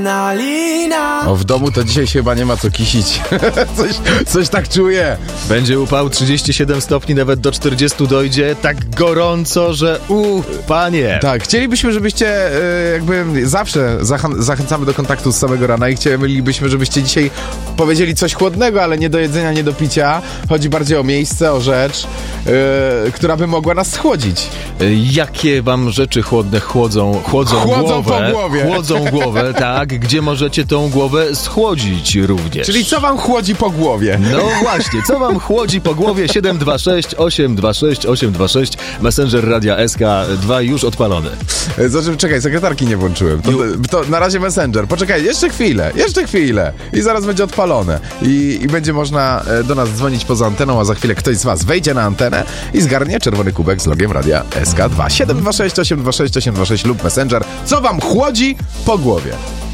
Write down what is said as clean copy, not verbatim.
O, w domu to dzisiaj się chyba nie ma co kisić. coś tak czuję. Będzie upał, 37 stopni, nawet do 40 dojdzie. Tak gorąco, że panie. Tak, chcielibyśmy, żebyście jakby zawsze zachęcamy do kontaktu z samego rana i chcielibyśmy, żebyście dzisiaj powiedzieli coś chłodnego, ale nie do jedzenia, nie do picia. Chodzi bardziej o miejsce, o rzecz, która by mogła nas schłodzić. Jakie wam rzeczy chłodne chłodzą po głowę? głowie. Chłodzą głowę, tak. Gdzie możecie tą głowę schłodzić również. Czyli co wam chłodzi po głowie? No właśnie, co wam chłodzi po głowie? 726 826 826 Messenger Radia SK2 już odpalony. Znaczy, czekaj, sekretarki nie włączyłem. To na razie Messenger. Poczekaj, jeszcze chwilę. I zaraz będzie odpalone. I będzie można do nas dzwonić poza anteną, a za chwilę ktoś z was wejdzie na antenę i zgarnie czerwony kubek z logiem Radia SK2. 726 826 826 lub Messenger. Co wam chłodzi po głowie?